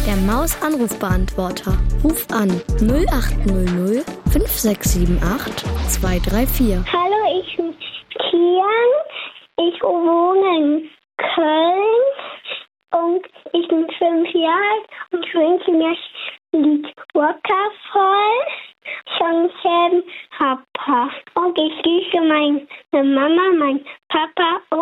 Der Maus-Anrufbeantworter. Ruf an 0800 5678 234. Hallo, ich bin Kian. Ich wohne in Köln und ich bin 5 Jahre alt und ich wünsche mir das Lied Wonderful von Sam Papa. Und ich grüße meine Mama, meinen Papa